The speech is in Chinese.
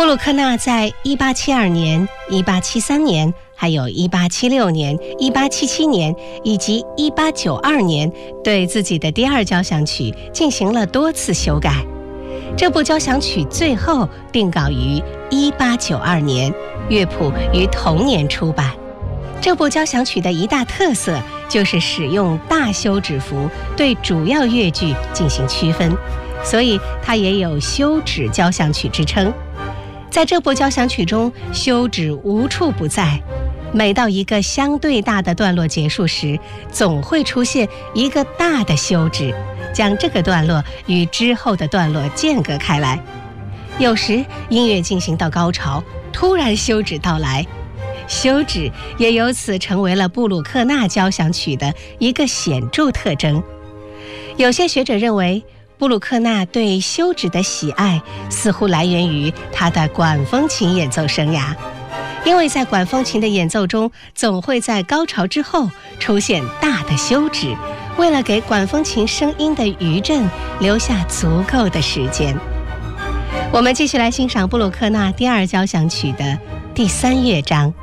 布鲁克纳在1872年、1873年，还有1876年、1877年以及1892年对自己的第二交响曲进行了多次修改。这部交响曲最后定稿于1892年，乐谱于同年出版。这部交响曲的一大特色就是使用大休止符对主要乐句进行区分，所以它也有休止交响曲之称。在这部交响曲中，休止无处不在，每到一个相对大的段落结束时，总会出现一个大的休止，将这个段落与之后的段落间隔开来。有时音乐进行到高潮，突然休止到来，休止也由此成为了布鲁克纳交响曲的一个显著特征。有些学者认为，布鲁克纳对休止的喜爱似乎来源于他的管风琴演奏生涯，因为在管风琴的演奏中，总会在高潮之后出现大的休止，为了给管风琴声音的余震留下足够的时间。我们继续来欣赏布鲁克纳第二交响曲的第3乐章。